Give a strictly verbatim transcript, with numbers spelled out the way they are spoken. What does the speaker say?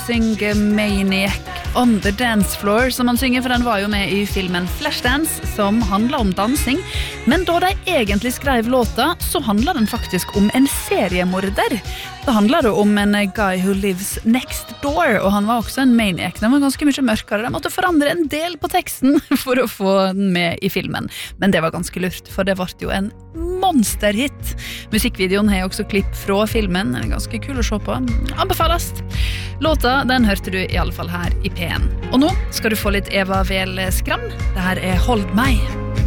Synge Maniac on the Dance Floor, som han synger, for den var jo med i filmen Flashdance, som handler om dansing. Men da de egentlig skrev låta, så handler den faktisk om en seriemorder. Det handler om en guy who lives next door, og han var også en maniac. Den var ganske mye mørkere. De måtte forandre en del på teksten for å få den med i filmen. Men det var ganske lurt, for det ble jo en monsterhit. Musikkvideoen har også klipp fra filmen. Den er ganske kul å se på. Anbefales. Låta, den hørte du i alle fall her i P en. Og nå skal du få litt Eva Vel Skram. Det her er Hold meg.